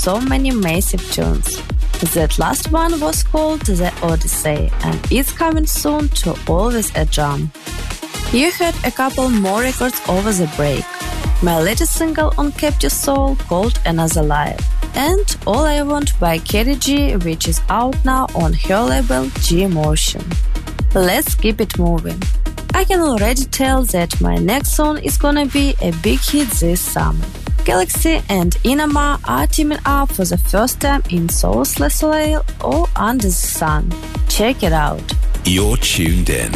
so many massive tunes. That last one was called The Odyssey and it's coming soon to Always a Jam. You heard a couple more records over the break. My latest single on Captive Soul called Another Life, and All I Want by Kerry G, which is out now on her label G-Motion. Let's keep it moving. I can already tell that my next song is gonna be a big hit this summer. Galaxy and Inama are teaming up for the first time in Soul / Soleil or Under the Sun. Check it out. You're tuned in